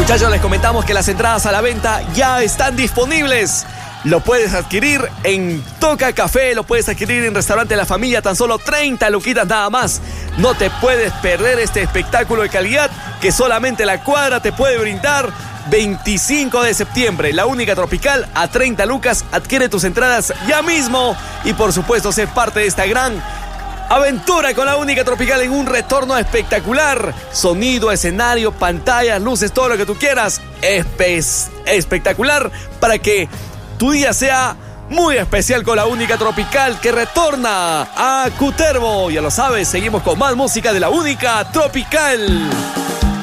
Muchachos, les comentamos que las entradas a la venta ya están disponibles. Lo puedes adquirir en Toca Café, lo puedes adquirir en Restaurante La Familia, tan solo 30 luquitas nada más. No te puedes perder este espectáculo de calidad que solamente La Cuadra te puede brindar. 25 de septiembre, La Única Tropical a 30 lucas. Adquiere tus entradas ya mismo y por supuesto sé parte de esta gran aventura con La Única Tropical en un retorno espectacular. Sonido, escenario, pantallas, luces, todo lo que tú quieras. Espectacular para que tu día sea muy especial con La Única Tropical que retorna a Cutervo. Ya lo sabes, seguimos con más música de La Única Tropical.